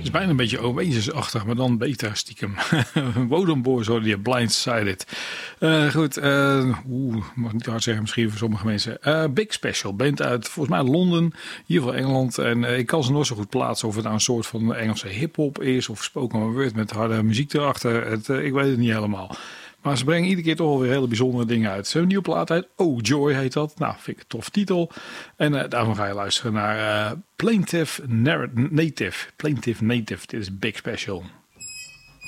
is bijna een beetje Oasis-achtig, maar dan beter stiekem. Wodan Boys hoorde je, Blindsided. Goed, mag niet hard zeggen misschien voor sommige mensen. Big Special, band uit volgens mij Londen, hier van Engeland. En ik kan ze nooit zo goed plaatsen of het nou een soort van Engelse hip-hop is of spoken word met harde muziek erachter. Ik weet het niet helemaal. Maar ze brengen iedere keer toch wel weer hele bijzondere dingen uit. Ze hebben een nieuwe plaat uit. Oh Joy heet dat. Nou, vind ik een tof titel. En daarvan ga je luisteren naar Plaintive Native. Plaintive Native. Dit is Big Special.